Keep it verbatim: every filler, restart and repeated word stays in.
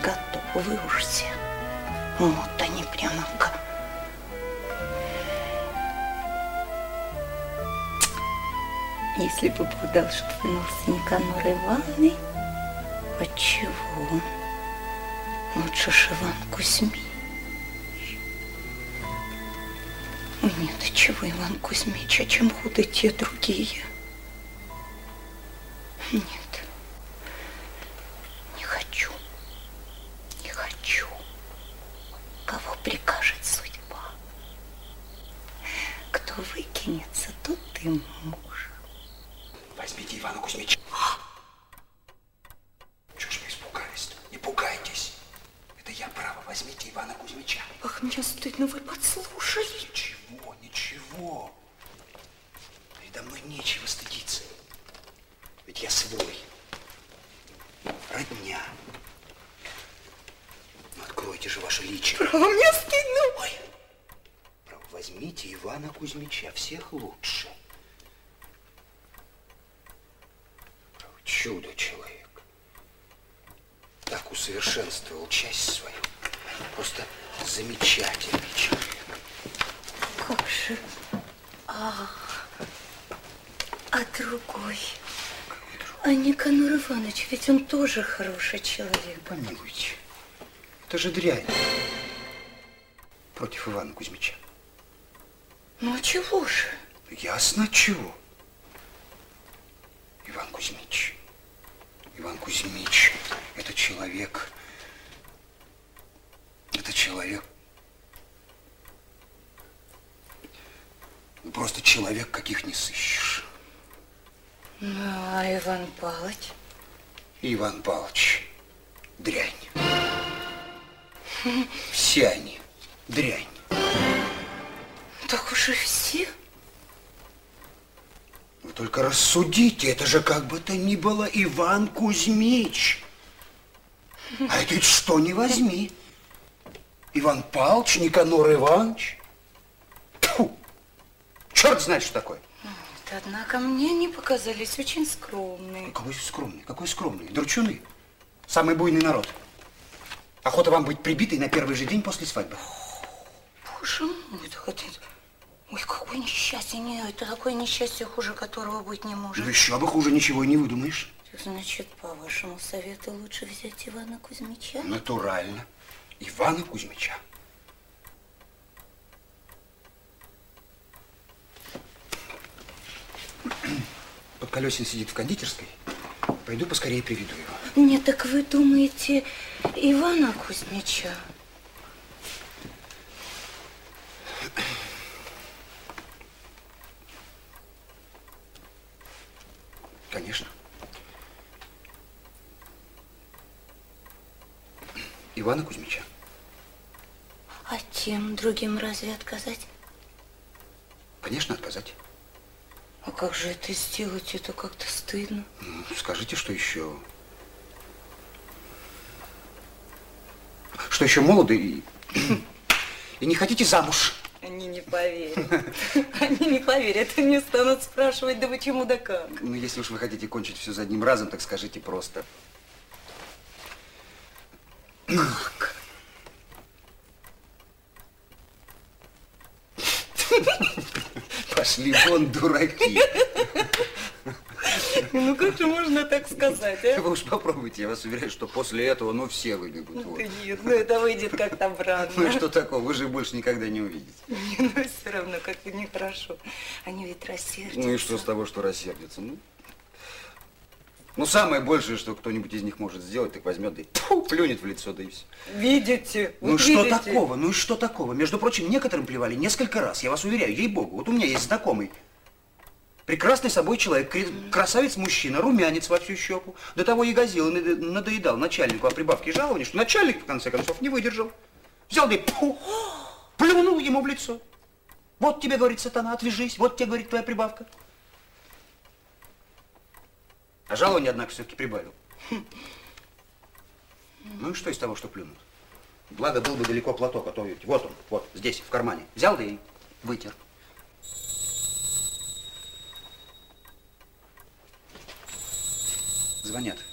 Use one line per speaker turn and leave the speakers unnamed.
готов. Вы уж все. Вот они прямо как... Если бы Бог дал, чтобы вернулся Никанор Иванович, отчего? Лучше ж Иван Кузьмич. Ой, нет, отчего Иван Кузьмич, а чем худо те другие? Нет, не хочу, не хочу. Кого прикажет судьба? Кто выкинется, тот и муж.
Возьмите Ивана Кузьмича. Чего ж вы испугались-то? Не пугайтесь. Это я право. Возьмите Ивана Кузьмича.
Ах, мне стыдно, вы подслушали.
Ничего, ничего. Передо мной нечего стыдиться. Ведь я свой. Родня. Ну, откройте же ваше личико.
Право, мне стыдно. Ой.
Право, возьмите Ивана Кузьмича. Всех лучше. Право, чудо-человек. Так усовершенствовал часть свою. Просто замечательный человек.
Как же? А, а другой? А Никанор Иванович, ведь он тоже хороший человек.
Помилуйте. Это же дрянь. Против Ивана Кузьмича.
Ну, а чего же?
Ясно чего. Иван Кузьмич. Иван Кузьмич. Это человек... Это человек... Просто человек, каких не сыщешь.
Ну, а Иван Павлович?
Иван Павлович. Дрянь. Все они. Дрянь.
Так уж и все.
Вы только рассудите, это же как бы то ни было Иван Кузьмич. А это ведь что ни возьми. Иван Павлович, Никанор Иванович. Тьфу! Черт знает, что такое.
Вот, однако мне они показались очень скромные.
Какой скромный, какой скромный. Дручуны. Самый буйный народ. Охота вам быть прибитой на первый же день после свадьбы.
Боже мой, так это... Ой, какое несчастье. Нет, это такое несчастье, хуже которого быть не может.
Ну еще бы хуже ничего и не выдумаешь.
Значит, по вашему совету лучше взять Ивана Кузьмича?
Натурально. Ивана Кузьмича. Подколесин сидит в кондитерской. Пойду поскорее приведу его.
Нет, так вы думаете, Ивана Кузьмича?
Конечно. Ивана Кузьмича.
А тем другим разве отказать?
Конечно, отказать.
А как же это сделать? Это как-то стыдно.
Ну, скажите, что еще... Что еще молоды и... и не хотите замуж.
Они не поверят. Они не поверят. Они станут спрашивать, да почему, да как?
Ну, если уж вы хотите кончить все за одним разом, так скажите просто.
Как?
Пошли вон, дураки.
Ну, как же можно так сказать, а?
Вы уж попробуйте, я вас уверяю, что после этого, ну, все выбегут. Вот.
Да нет, ну это выйдет как-то обратно.
Ну, и что такого? Вы же их больше никогда не увидите.
Не, ну, все равно как-то нехорошо. Они ведь рассердятся.
Ну, и что с того, что рассердятся? Ну, ну самое большее, что кто-нибудь из них может сделать, так возьмет, да и тьфу, плюнет в лицо, да и все.
Видите?
Ну,
вот
что
видите?
такого? Ну, и что такого? Между прочим, некоторым плевали несколько раз, я вас уверяю, ей-богу. Вот у меня есть знакомый. Прекрасный собой человек, красавец-мужчина, румянец во всю щеку. До того ягозил и надоедал начальнику о прибавке жалования, что начальник, в конце концов, не выдержал. Взял да и пфу, плюнул ему в лицо. Вот тебе, говорит сатана, отвяжись, вот тебе, говорит, твоя прибавка. А жалование, однако, все-таки прибавил. Ну и что из того, что плюнул? Благо, был бы далеко платок, а то вот он, вот, здесь, в кармане. Взял да и вытер. Звонят.